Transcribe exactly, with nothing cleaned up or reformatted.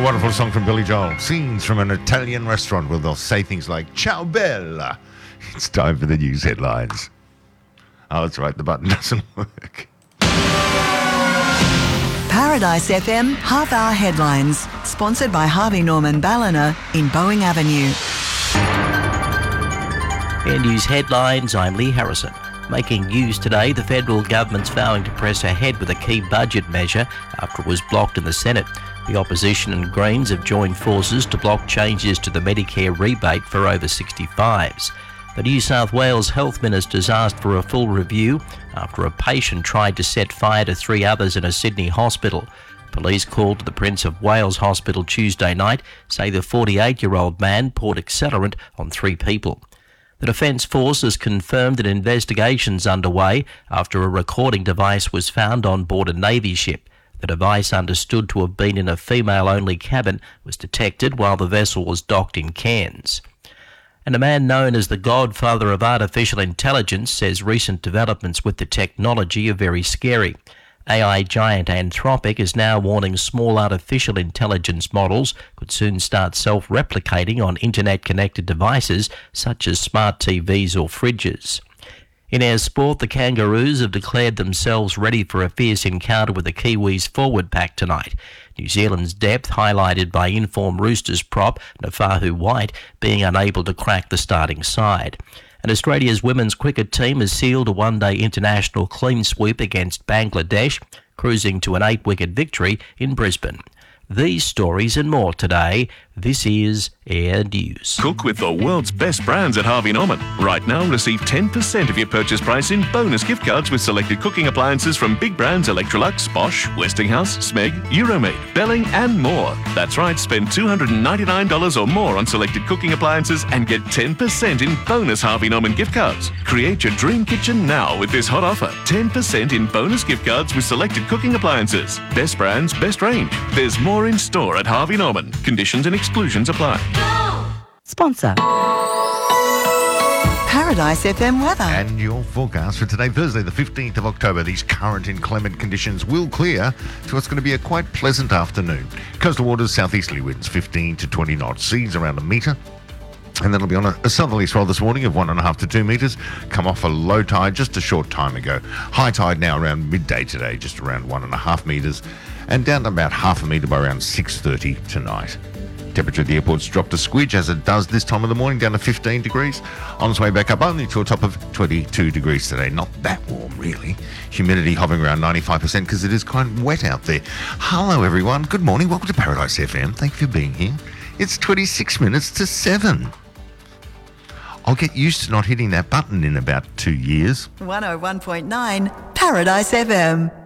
wonderful song from Billy Joel. Scenes from an Italian restaurant where they'll say things like, Ciao Bella. It's time for the news headlines. Oh, that's right, the button doesn't work. Paradise F M half-hour headlines, sponsored by Harvey Norman Ballina in Boeing Avenue. Air News headlines, I'm Lee Harrison. Making news today, the federal government's vowing to press ahead with a key budget measure after it was blocked in the Senate. The opposition and Greens have joined forces to block changes to the Medicare rebate for over sixty-fives. The New South Wales Health Minister's asked for a full review after a patient tried to set fire to three others in a Sydney hospital. Police called to the Prince of Wales Hospital Tuesday night say the forty-eight-year-old man poured accelerant on three people. The Defence Force has confirmed an investigation's underway after a recording device was found on board a Navy ship. The device, understood to have been in a female-only cabin, was detected while the vessel was docked in Cairns. And a man known as the godfather of artificial intelligence says recent developments with the technology are very scary. A I giant Anthropic is now warning small artificial intelligence models could soon start self-replicating on internet-connected devices such as smart T Vs or fridges. In our sport, the Kangaroos have declared themselves ready for a fierce encounter with the Kiwis forward pack tonight. New Zealand's depth highlighted by informed Roosters prop Nafahu White being unable to crack the starting side. And Australia's women's cricket team has sealed a one-day international clean sweep against Bangladesh, cruising to an eight-wicket victory in Brisbane. These stories and more today. This is Air News. Cook with the world's best brands at Harvey Norman. Right now, receive ten percent of your purchase price in bonus gift cards with selected cooking appliances from big brands Electrolux, Bosch, Westinghouse, Smeg, Euromade, Belling and more. That's right, spend two hundred ninety-nine dollars or more on selected cooking appliances and get ten percent in bonus Harvey Norman gift cards. Create your dream kitchen now with this hot offer. ten percent in bonus gift cards with selected cooking appliances. Best brands, best range. There's more in store at Harvey Norman. Conditions and exclusions apply. Sponsor. Paradise F M weather. And your forecast for today, Thursday, the fifteenth of October. These current inclement conditions will clear to what's going to be a quite pleasant afternoon. Coastal waters, southeasterly winds, fifteen to twenty knots. Seas around a metre. And that'll be on a, a southerly swell this morning of one and a half to two metres. Come off a low tide just a short time ago. High tide now around midday today, just around one and a half metres. And down to about half a metre by around six thirty tonight. Temperature at the airport's dropped a squidge, as it does this time of the morning, down to fifteen degrees. On its way back up only to a top of twenty-two degrees today. Not that warm, really. Humidity hovering around ninety-five percent because it is quite wet out there. Hello, everyone. Good morning. Welcome to Paradise F M. Thank you for being here. It's twenty-six minutes to seven. I'll get used to not hitting that button in about two years. one oh one point nine Paradise F M.